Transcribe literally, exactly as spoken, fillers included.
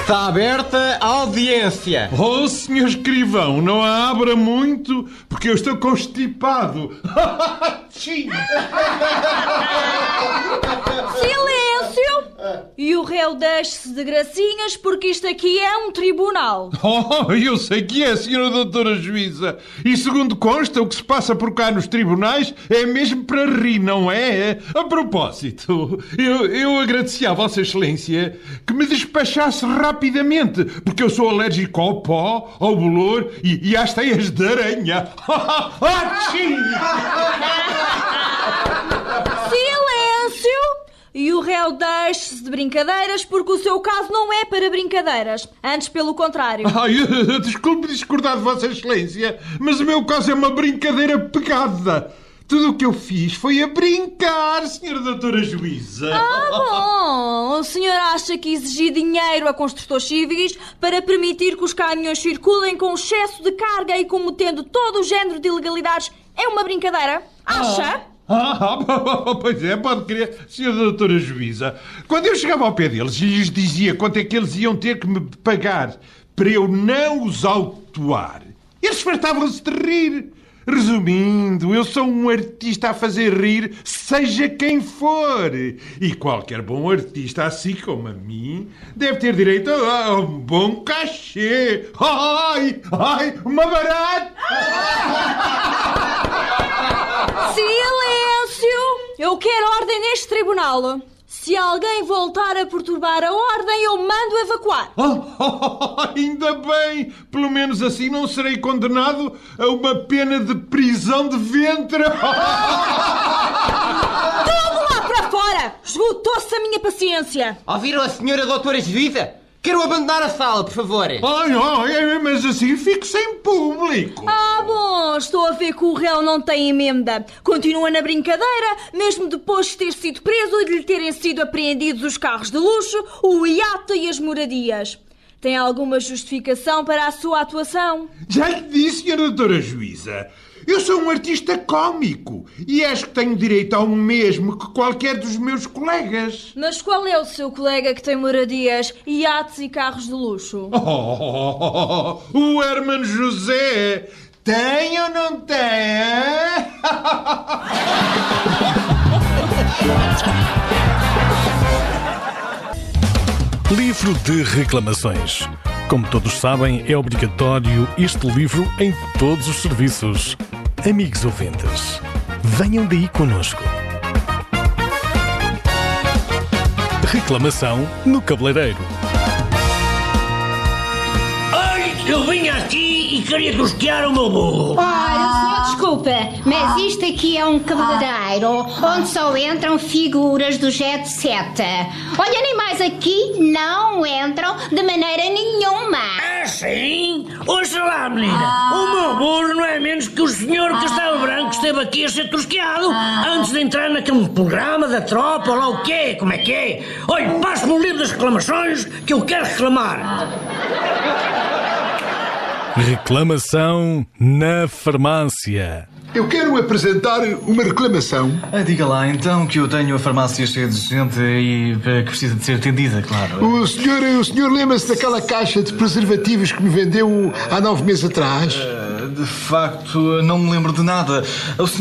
Está aberta a audiência. Oh, senhor escrivão, não a abra muito, porque eu estou constipado. Silêncio! E o réu deixe-se de gracinhas, porque isto aqui é um tribunal. Oh, eu sei que é, senhora doutora juíza. E segundo consta, o que se passa por cá nos tribunais é mesmo para rir, não é? A propósito, eu, eu agradecia a Vossa Excelência que me despachasse rapidamente, porque eu sou alérgico ao pó, ao bolor e, e às teias de aranha. Silêncio! E o réu deixe-se de brincadeiras, porque o seu caso não é para brincadeiras. Antes, pelo contrário. Ai, desculpe discordar de Vossa Excelência, mas o meu caso é uma brincadeira pegada. Tudo o que eu fiz foi a brincar, senhora doutora juíza. Ah, bom. O senhor acha que exigir dinheiro a construtores civis para permitir que os caminhões circulem com excesso de carga e cometendo todo o género de ilegalidades é uma brincadeira? Acha? Ah, ah, pois é, pode crer, senhora doutora juíza. Quando eu chegava ao pé deles e lhes dizia quanto é que eles iam ter que me pagar para eu não os autuar, eles fartavam-se de rir. Resumindo, eu sou um artista a fazer rir, seja quem for. E qualquer bom artista, assim como a mim, deve ter direito a um bom cachê. Ai, ai, uma barata! Silêncio! Eu quero ordem neste tribunal. Se alguém voltar a perturbar a ordem, eu mando evacuar. Oh, oh, oh, ainda bem! Pelo menos assim não serei condenado a uma pena de prisão de ventre. Tudo lá para fora! Esgotou-se a minha paciência. Ouviram a senhora doutora juíza? Quero abandonar a sala, por favor. Ai, ai, mas assim fico sem público. Ah, bom, estou a ver que o réu não tem emenda. Continua na brincadeira, mesmo depois de ter sido preso e de lhe terem sido apreendidos os carros de luxo, o iate e as moradias. Tem alguma justificação para a sua atuação? Já lhe disse, senhora doutora juíza. Eu sou um artista cómico e acho que tenho direito ao mesmo que qualquer dos meus colegas. Mas qual é o seu colega que tem moradias, iates e carros de luxo? Oh, o Hermano José. Tem ou não tem? Livro de reclamações. Como todos sabem, é obrigatório este livro em todos os serviços. Amigos ouvintes, venham daí connosco. Reclamação no cabeleireiro. Ai, eu vim aqui e queria tosquear o meu burro. Olha, senhor, desculpa, mas isto aqui é um cabeleireiro onde só entram figuras do jet set. Olha, animais aqui não entram de maneira nenhuma. É sim? Ouça lá, menina. O meu burro não é menos que o senhor Castelo Branco que esteve aqui a ser tosqueado antes de entrar naquele programa da tropa ou lá o quê? Como é que é? Olha, passe-me o livro das reclamações que eu quero reclamar. Reclamação na farmácia. Eu quero apresentar uma reclamação. Ah, diga lá, então, que eu tenho a farmácia cheia de gente e que precisa de ser atendida, claro. O senhor, o senhor lembra-se daquela caixa de preservativos que me vendeu há nove meses atrás? Uh, de facto, não me lembro de nada. O senhor